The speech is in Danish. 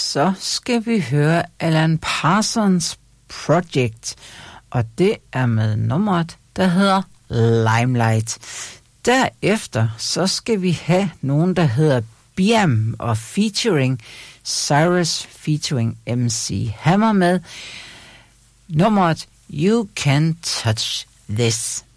så skal vi høre Alan Parsons Project, og det er med nummeret, der hedder Limelight. Derefter så skal vi have nogen, der hedder Biam og featuring Cyrus featuring MC Hammer med nummeret You Can Touch This.